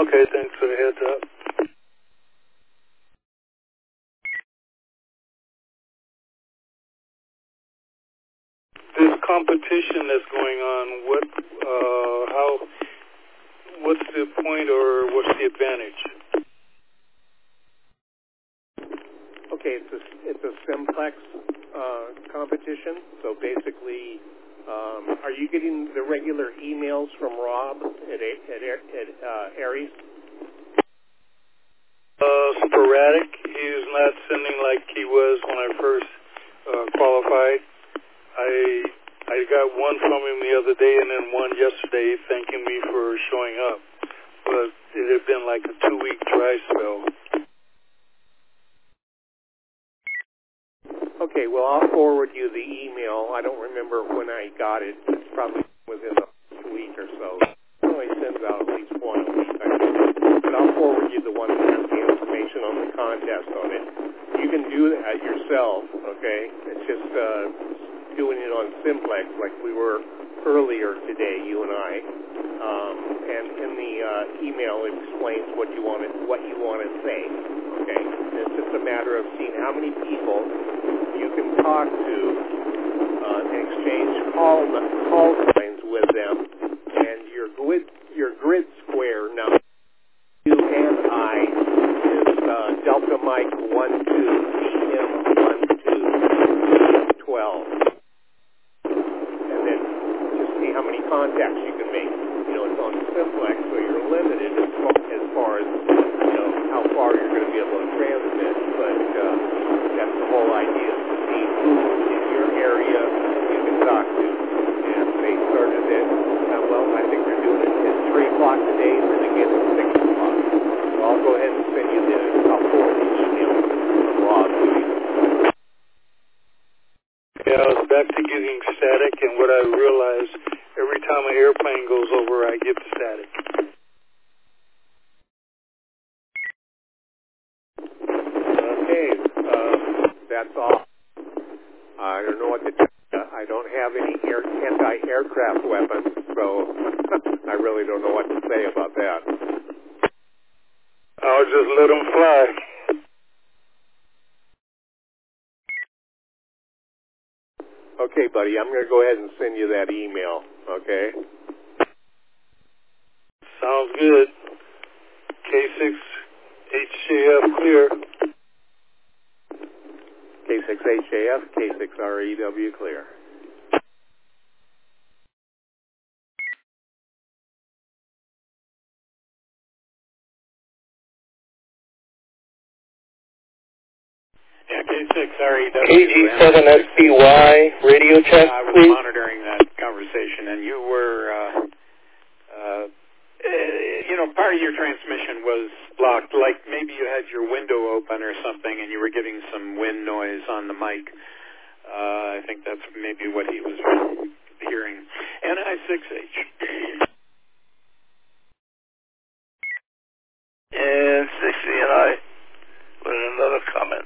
Okay, thanks for the heads up. This competition that's going on, what's the point or what's the advantage? Okay, it's a simplex competition. So basically, are you getting the regular emails from Rob at Aries? Sporadic. He's not sending like he was when I first qualified. I got one from him the other day and then one yesterday thanking me for showing up. But it had been like a 2-week dry spell. Okay, well, I'll forward you the email. I don't remember when I got it. It's probably within a week or so. It only sends out at least one a week, I think. But I'll forward you the one that has the information on the contest on it. You can do that yourself, okay? It's just doing it on Simplex like we were earlier today, you and I. And in the email, it explains what you want to say, okay? And it's just a matter of seeing how many people you can talk to and exchange call signs with them, and your grid square number, you and I, is Delta Mike 12 PM 12, and then just see how many contacts you can make. You know, it's on Simplex, so you're limited as far as how far you're going to be able to transmit, but that's the whole idea, is to see who in your area you can talk to. And they started at, I think they're doing it at 3 o'clock today and then again at 6 o'clock. So I'll go ahead and send you I'll forward the email from Rob to you. Yeah, I was back to getting static, and what I realized, every time an airplane goes over, I get the static. Okay, that's all. I don't know what to tell you. I don't have any anti-aircraft weapons, so I really don't know what to say about that. I'll just let them fly. Okay, buddy, I'm going to go ahead and send you that email, okay? Sounds good. K6HJF clear. K6HJF, K6REW clear. Yeah, K6REW. KG7SBY, radio check, I was please. monitoring that conversation, and you were, part of your transmission was blocked, like maybe you had your window open or something, and you were getting some wind noise on the mic. I think that's maybe what he was hearing. NI6H. And 6CNI with another comment.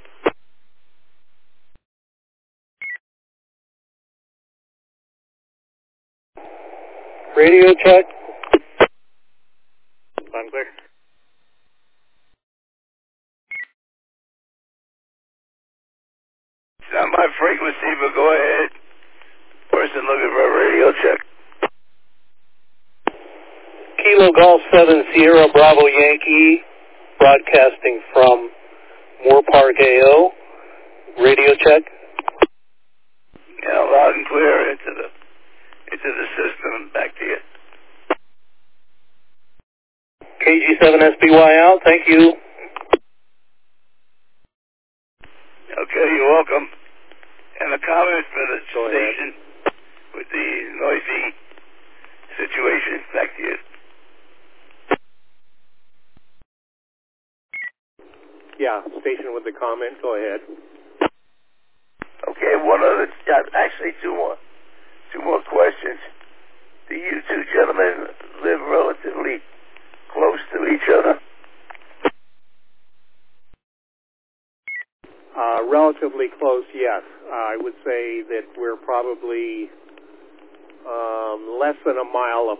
Radio check. I'm clear. It's not my frequency, but go ahead. Person looking for a radio check. Kilo Golf 7 Sierra Bravo Yankee, broadcasting from Moore Park AO. Radio check. Yeah, loud and clear into the system. Back to you. KG7SBY out. Thank you. Okay, you're welcome. And a comment for the station with the noisy situation. Back to you. Yeah, station with the comment. Go ahead. Okay, actually two more questions. Do you two gentlemen live relatively close to each other? Relatively close, yes. I would say that we're probably less than a mile